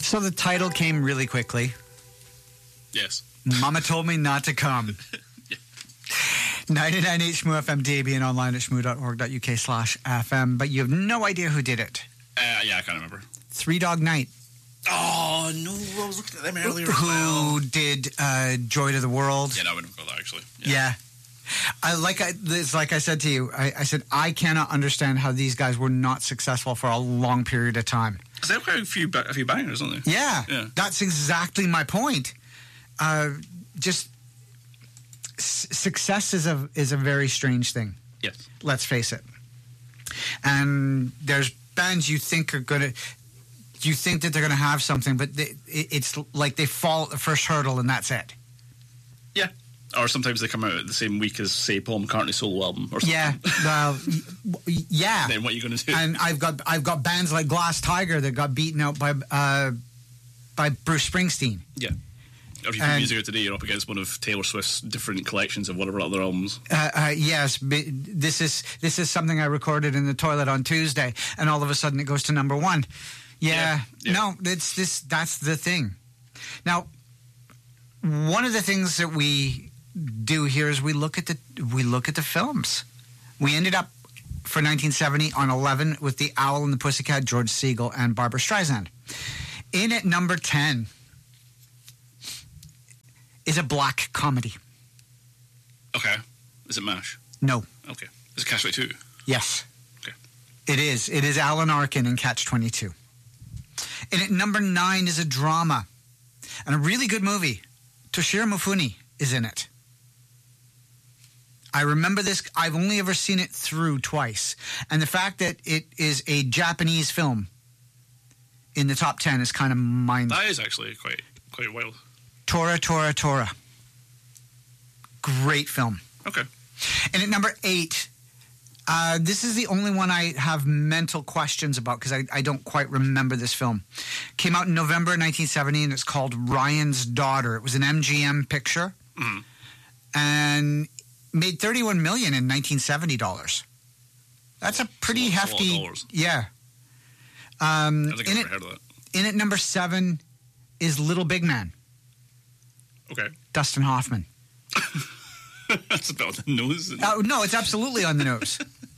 So the title came really quickly. Yes. Mama told me not to come. 99.8 Shmoo FM, DAB, and online at shmoo.org.uk/FM. But you have no idea who did it. Yeah, I can't remember. Three Dog Night. Oh, no, I was looking at them earlier. Who did Joy to the World. Yeah, no, I wouldn't got that, actually. Yeah. Like I said to you, I said, I cannot understand how these guys were not successful for a long period of time. They have quite a few bangers, don't they? Yeah. That's exactly my point. Just success is a very strange thing. Yes. Let's face it. And there's bands you think that they're going to have something, but it's like they fall at the first hurdle and that's it. Yeah. Or sometimes they come out the same week as, say, Paul McCartney's solo album or something. Yeah. Well, yeah. Then what are you going to do? And I've got bands like Glass Tiger that got beaten out by Bruce Springsteen. Yeah. Or if you put music out today, you're up against one of Taylor Swift's different collections of whatever other albums. Yes, this is something I recorded in the toilet on Tuesday, and all of a sudden it goes to number one. Yeah. No, that's the thing. Now, one of the things that we do here is we look at the films. We ended up for 1970 on 11 with The Owl and the Pussycat, George Segal and Barbra Streisand. In at number 10 is a black comedy. Okay. Is it MASH? No. Okay. Is it Catch 22? Yes. Okay. It is. It is Alan Arkin in Catch 22. And at number 9 is a drama. And a really good movie. Toshiro Mifune is in it. I remember this. I've only ever seen it through twice. And the fact that it is a Japanese film in the top 10 is kind of That is actually quite wild. Tora, Tora, Tora. Great film. Okay. And at number 8, this is the only one I have mental questions about because I don't quite remember this film. Came out in November 1970 and it's called Ryan's Daughter. It was an MGM picture and made $31 million in 1970 dollars. That's a pretty hefty. A lot of dollars. Yeah. I think I've never heard of that. In at number 7 is Little Big Man. Okay. Dustin Hoffman. That's about the nose. No, it's absolutely on the nose.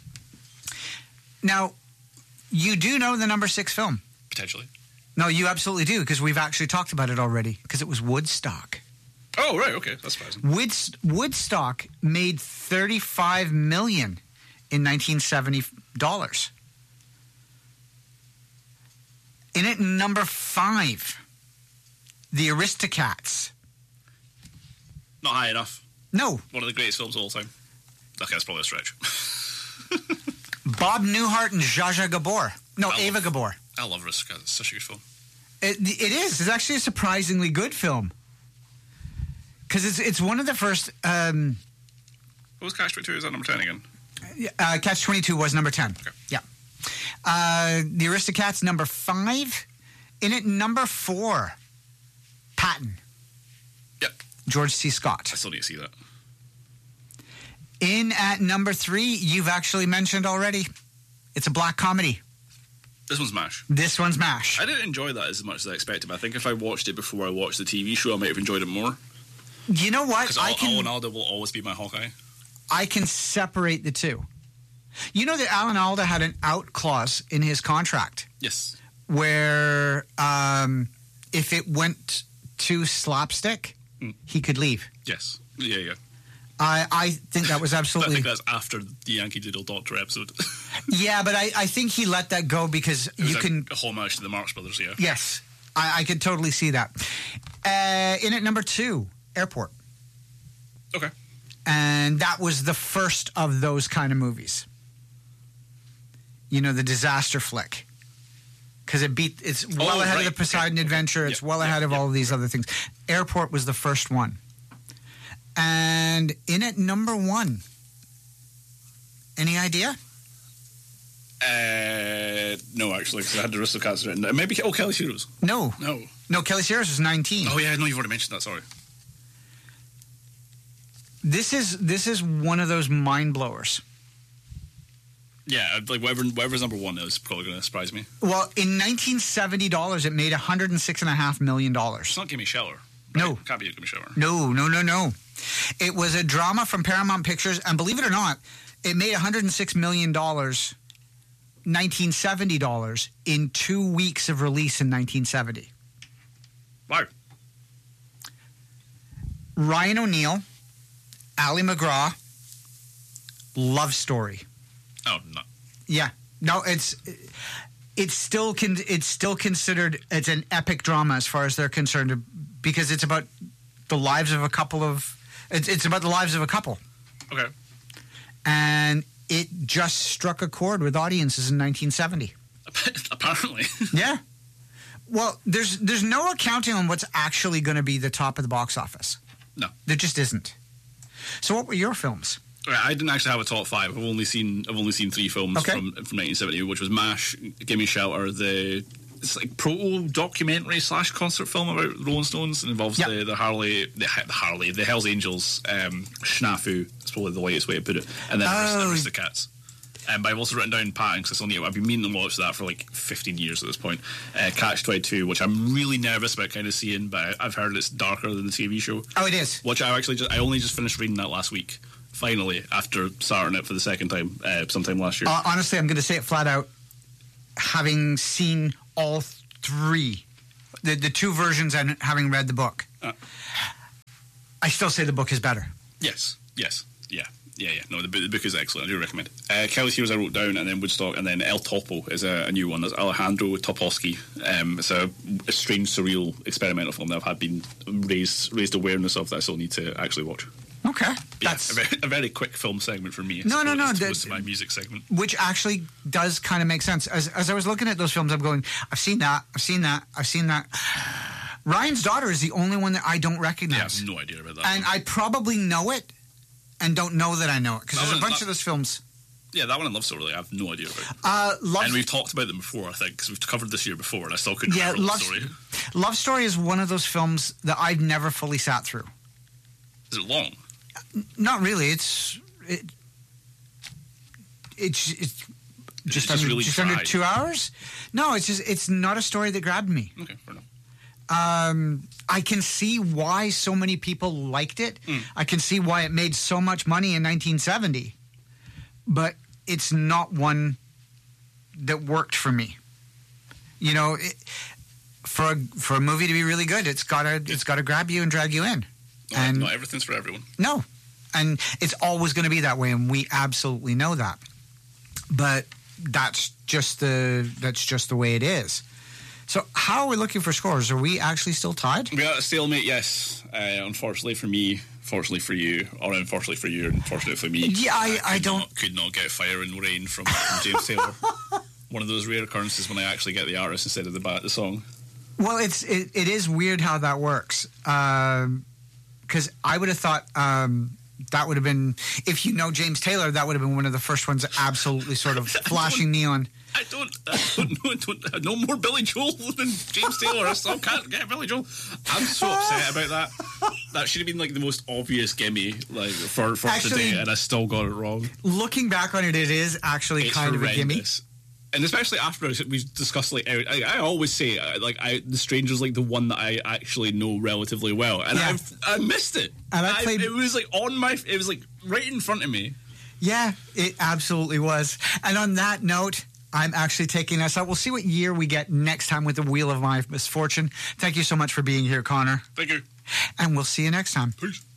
Now, you do know the number 6 film. Potentially. No, you absolutely do, because we've actually talked about it already, because it was Woodstock. Oh, right, okay. That's surprising. Woodstock made $35 million in 1970 dollars. In at number 5, The Aristocats. Not high enough. No. One of the greatest films of all time. Okay, that's probably a stretch. Bob Newhart and Zsa Zsa Gabor. No, Ava Gabor. I love Aristocats. It's such a good film. It is. It's actually a surprisingly good film. Because it's one of the first... what was Catch 22? Is that number 10 again? Catch 22 was number 10. Okay. Yeah. The Aristocats, number 5. In it, number 4, Patton. Yep. George C. Scott. I still need to see that. In at number 3, you've actually mentioned already. It's a black comedy. This one's MASH. This one's MASH. I didn't enjoy that as much as I expected, but I think if I watched it before I watched the TV show, I might have enjoyed it more. You know what? Because Alan Alda will always be my Hawkeye. I can separate the two. You know that Alan Alda had an out clause in his contract. Yes. Where if it went to slapstick, he could leave. Yes. Yeah. I think that was absolutely... I think that's after the Yankee Doodle Doctor episode. Yeah, but I think he let that go because it was a homage to the Marx Brothers, yeah. Yes. I could totally see that. In at number 2, Airport. Okay. And that was the first of those kind of movies. You know, the disaster flick. Because it's well ahead of the Poseidon Adventure. It's well ahead of all of these other things. Airport was the first one. And in at number 1. Any idea? No, actually, because I had the Aristocats written. Maybe Kelly Shearers. No, Kelly Shearers was 19. Oh yeah, no, you've already mentioned that. Sorry. This is one of those mind blowers. Yeah, like whatever's number one is probably going to surprise me. Well, in $1970, it made $106.5 million. It's not Gimme Shelter. Right? No. It can't be a Gimme Shelter. No. It was a drama from Paramount Pictures, and believe it or not, it made $106 million, $1970, in 2 weeks of release in 1970. Wow. Ryan O'Neal, Ali MacGraw, love story. Oh, no. Yeah. No, it's still considered it's an epic drama as far as they're concerned, because it's about the lives of a couple of it's about the lives of a couple. Okay. And it just struck a chord with audiences in 1970. Apparently. Yeah. Well, there's no accounting on what's actually going to be the top of the box office. No. There just isn't. So what were your films? I didn't actually have a top five. I've only seen 3 films from 1970, which was MASH, Gimme Shelter, it's like proto-documentary / concert film about Rolling Stones. It involves the Hells Angels, Snafu. That's probably the lightest way to put it. And then Aristocats. But I've also written down Patton, because I've been meaning to watch that for like 15 years at this point. Catch-22, which I'm really nervous about kind of seeing, but I've heard it's darker than the TV show. Oh, it is. Which I only just finished reading that last week. Finally, after starting it for the second time, sometime last year. Honestly, I'm going to say it flat out. Having seen all 3, the 2 versions, and having read the book, I still say the book is better. Yes. Yeah. No, the book is excellent. I do recommend it. Kelly's Heroes I wrote down, and then Woodstock, and then El Topo is a new one. That's Alejandro Topolsky. It's a strange, surreal, experimental film that I've been raised awareness of that I still need to actually watch. Okay. That's a very quick film segment for me. No. As opposed to my music segment. Which actually does kind of make sense. As I was looking at those films, I'm going, I've seen that. Ryan's Daughter is the only one that I don't recognize. Yeah, I have no idea about that. And I probably know it and don't know that I know it, because there's a bunch of those films. Yeah, that one and Love Story, I have no idea about. And we've talked about them before, I think, because we've covered this year before, and I still couldn't remember Love Story. Love Story is one of those films that I've never fully sat through. Is it long? Not really. It's just under 2 hours. No, it's not a story that grabbed me. Okay, fair enough. I can see why so many people liked it. I can see why it made so much money in 1970, but it's not one that worked for me. You know, for a movie to be really good, it's gotta grab you and drag you in. No, and not everything's for everyone. No, and it's always going to be that way, and we absolutely know that. But that's just the way it is. So how are we looking for scores? Are we actually still tied? We got a stalemate, yes. Unfortunately for me, fortunately for you, or unfortunately for you, unfortunately for me. Yeah, I could not get Fire and Rain from James Taylor. One of those rare occurrences when I actually get the artist instead of the song. Well, it is weird how that works. Because I would have thought that would have been, if you know James Taylor, that would have been one of the first ones absolutely sort of flashing neon. I don't know more Billy Joel than James Taylor. I still can't get Billy Joel. I'm so upset about that. That should have been like the most obvious gimme for actually, today, and I still got it wrong. Looking back on it, it is actually kind of a gimme. And especially after we've discussed, like, I always say, The Stranger's like the one that I actually know relatively well, and I missed it. And it was like it was like right in front of me. Yeah, it absolutely was. And on that note, I'm actually taking us out. We'll see what year we get next time with the Wheel of My Misfortune. Thank you so much for being here, Connor. Thank you. And we'll see you next time. Peace.